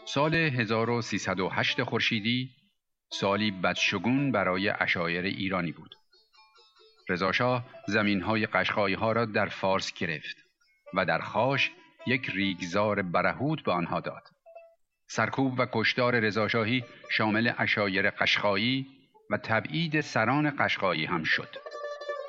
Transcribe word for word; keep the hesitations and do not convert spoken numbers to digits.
سال هزار و سیصد و هشت خورشیدی سالی بدشگون برای عشایر ایرانی بود. رضا شاه زمین‌های قشقایی‌ها را در فارس گرفت و در خاش یک ریگزار برهوت به آنها داد. سرکوب و کشتار رضاشاهی شامل عشایر قشقایی و تبعید سران قشقایی هم شد.